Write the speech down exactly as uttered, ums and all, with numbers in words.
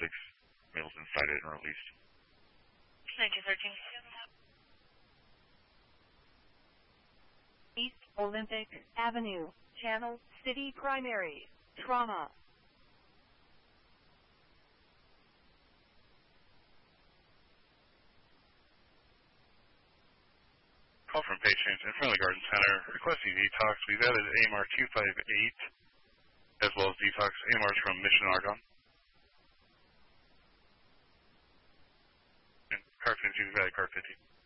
six males inside it and released. nineteen thirteen. East Olympic Avenue, Channel City Primary, Trauma. Call from patient in front of the Garden Center requesting detox. We've added A M R two five eight as well as detox A M Rs from Mission Argonne. And car fifty, we've added car fifty.